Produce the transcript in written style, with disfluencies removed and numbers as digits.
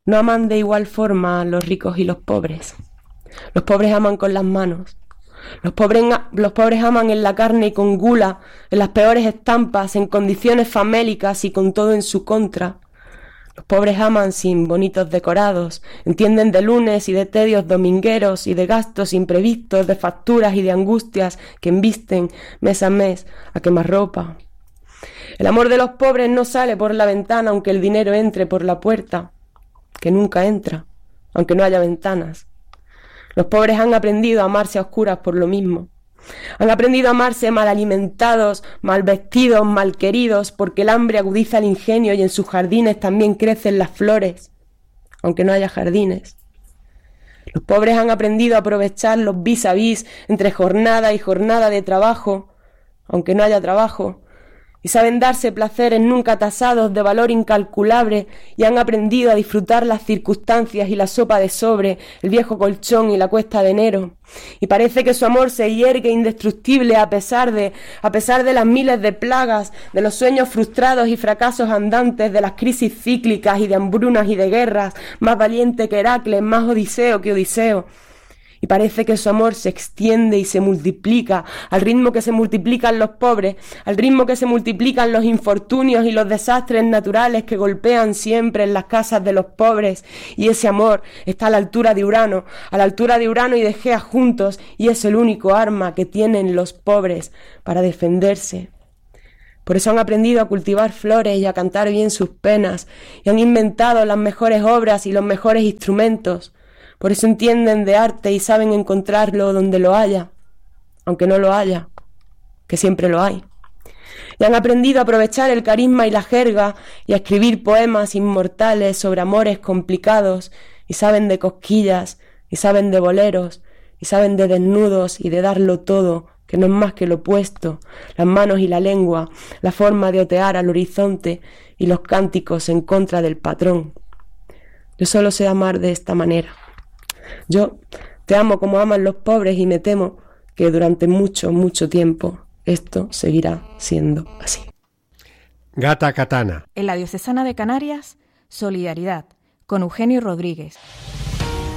No aman de igual forma los ricos y los pobres. Los pobres aman con las manos. Los pobres aman en la carne y con gula, en las peores estampas, en condiciones famélicas y con todo en su contra. Los pobres aman sin bonitos decorados, entienden de lunes y de tedios domingueros y de gastos imprevistos, de facturas y de angustias que embisten mes a mes a quemarropa. El amor de los pobres no sale por la ventana aunque el dinero entre por la puerta, que nunca entra, aunque no haya ventanas. Los pobres han aprendido a amarse a oscuras por lo mismo. Han aprendido a amarse mal alimentados, mal vestidos, mal queridos, porque el hambre agudiza el ingenio y en sus jardines también crecen las flores, aunque no haya jardines. Los pobres han aprendido a aprovechar los vis a vis entre jornada y jornada de trabajo, aunque no haya trabajo, y saben darse placeres nunca tasados de valor incalculable y han aprendido a disfrutar las circunstancias y la sopa de sobre, el viejo colchón y la cuesta de enero. Y parece que su amor se yergue indestructible a pesar de las miles de plagas, de los sueños frustrados y fracasos andantes, de las crisis cíclicas y de hambrunas y de guerras, más valiente que Heracles, más Odiseo que Odiseo. Y parece que su amor se extiende y se multiplica al ritmo que se multiplican los pobres, al ritmo que se multiplican los infortunios y los desastres naturales que golpean siempre en las casas de los pobres. Y ese amor está a la altura de Urano y de Gea juntos, y es el único arma que tienen los pobres para defenderse. Por eso han aprendido a cultivar flores y a cantar bien sus penas, y han inventado las mejores obras y los mejores instrumentos. Por eso entienden de arte y saben encontrarlo donde lo haya, aunque no lo haya, que siempre lo hay. Y han aprendido a aprovechar el carisma y la jerga y a escribir poemas inmortales sobre amores complicados, y saben de cosquillas, y saben de boleros, y saben de desnudos y de darlo todo, que no es más que lo opuesto, las manos y la lengua, la forma de otear al horizonte y los cánticos en contra del patrón. Yo solo sé amar de esta manera. Yo te amo como aman los pobres y me temo que durante mucho, mucho tiempo esto seguirá siendo así. Gata Katana. En la Diocesana de Canarias, Solidaridad, con Eugenio Rodríguez.